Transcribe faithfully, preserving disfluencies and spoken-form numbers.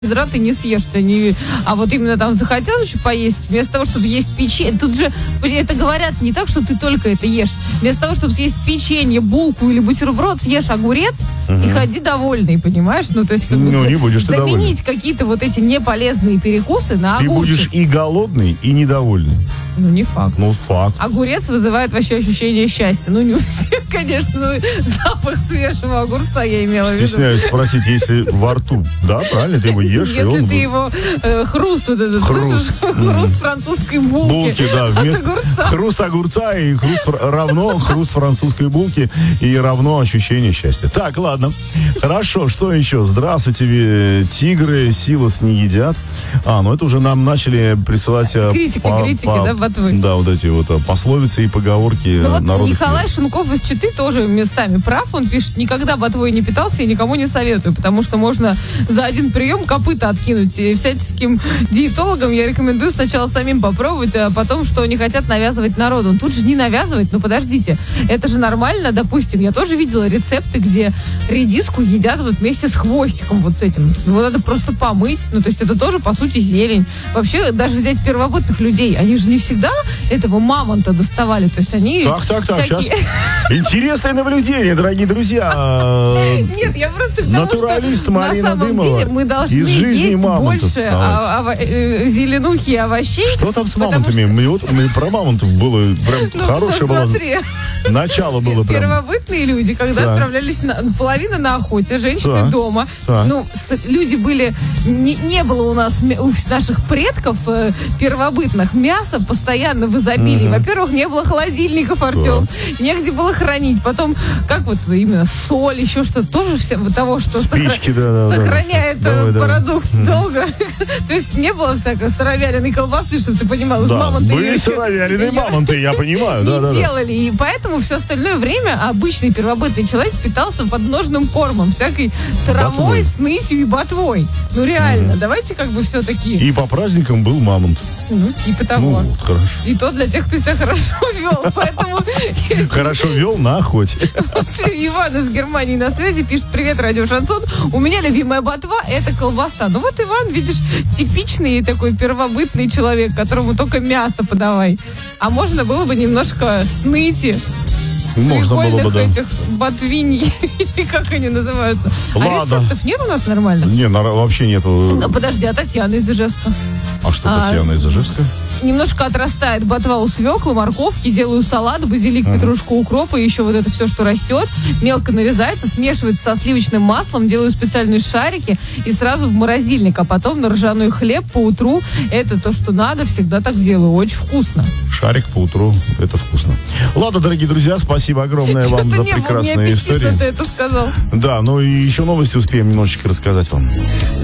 бедра ты не съешь, ты не... а вот именно там захотел еще поесть, вместо того, чтобы есть печенье, тут же это говорят не так, что ты только это ешь, вместо того, чтобы съесть печенье, булку или бутерброд, съешь огурец угу. и ходи довольный, понимаешь? Ну, то есть, как ну, бы, не будешь ты заменить какие-то вот эти неполезные перекусы на огурцы. Ты будешь и голодный, и недовольный. Ну, не факт. Ну, факт. Огурец вызывает вообще ощущение счастья. Ну, не у всех, конечно, но запах свежего огурца я имела в виду. Стесняюсь спросить, если во рту, да, правильно, ты его ешь, если и он... ты будет... его э, хруст вот этот, хруст, слышишь? Хруст французской булки. Булки, да, вместо... огурца. Хруст огурца и хруст равно хруст французской булки и равно ощущение счастья. Так, ладно. Хорошо, что еще? Здравствуйте, тигры, силос не едят. А, ну это уже нам начали присылать... Критики, по, критики, по, да, ботвы. Да, вот эти вот пословицы и поговорки. Ну вот народных Николай мир. Шунков из Читы тоже местами прав. Он пишет, никогда ботвой не питался и никому не советую, потому что можно за один прием копыта откинуть. И всяческим диетологам я рекомендую сначала самим попробовать, а потом, что не хотят навязывать народу. Тут же не навязывать, ну подождите, это же нормально, допустим, я тоже видела рецепты, где редиску едят вот вместе с хвостиком вот с этим. Его надо просто помыть, ну то есть это тоже по сути зелень. Вообще даже взять первобытных людей, они же не всегда этого мамонта доставали, то есть они... Так, так, так, всякие... сейчас. Интересное наблюдение, дорогие друзья. Нет, я просто потому Натуралист что Марина на самом Дымова деле мы должны из жизни есть мамонтов. больше а, а, э, зеленухи и овощей. Что там с мамонтами? Что... Мы, вот, мы про мамонтов было прям ну, хорошее было. Начало было прям. Первобытные люди, когда да. отправлялись на, половина на охоте, женщины да. дома. Да. Ну, с, люди были... Не, не было у нас, у наших предков э, первобытных, мяса постоянно в изобилии. Угу. Во-первых, не было холодильников, Артем. Да. Негде было хранить. Потом, как вот именно соль, еще что-то, тоже все того, что Спички, сохра... да, да, сохраняет да. Давай, продукт давай. долго. То есть не было всякой сыровяленой колбасы, чтобы ты понимал, из да. мамонта. Были сыровяленые мамонты, я понимаю. Не да, да, делали. Да. И поэтому все остальное время обычный первобытный человек питался подножным кормом, всякой травой, снысью и ботвой. Ну реально, mm-hmm. давайте как бы все-таки... И по праздникам был мамонт. Ну, типа того. Ну, вот, хорошо. И то для тех, кто себя хорошо вел, поэтому... Хорошо вел на охоте. Иван из Германии на связи пишет: привет, радио Шансон. У меня любимая ботва — это колбаса. Ну вот Иван, видишь, типичный такой первобытный человек, которому только мясо подавай. А можно было бы немножко сныти. Можно было бы, да. этих ботвиней, или как они называются. Ладно. А рецептов нет у нас нормально? Не, вообще нету. Ну, подожди, а Татьяна из Ижевска? А что Татьяна а, из Ижевска? Немножко отрастает ботва у свеклы, морковки, делаю салат, базилик, uh-huh. петрушку, укроп и еще вот это все, что растет. Мелко нарезается, смешивается со сливочным маслом, делаю специальные шарики и сразу в морозильник, а потом на ржаной хлеб по утру. Это то, что надо, всегда так делаю. Очень вкусно. Шарик по утру, это вкусно. Ладно, дорогие друзья, спасибо огромное вам за прекрасные истории. Ты это сказал. Да, ну и еще новости успеем немножечко рассказать вам.